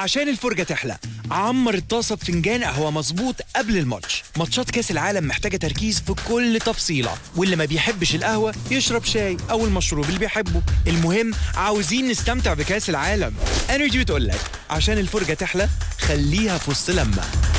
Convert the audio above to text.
عشان الفرجة تحلى عمر الطاسة بفنجان قهوة مظبوط قبل الماتش. ماتشات كاس العالم محتاجة تركيز في كل تفصيلة، واللي ما بيحبش القهوة يشرب شاي أو المشروب اللي بيحبه. المهم عاوزين نستمتع بكاس العالم. انرجي بتقولك عشان الفرجة تحلى خليها في وسط لمة.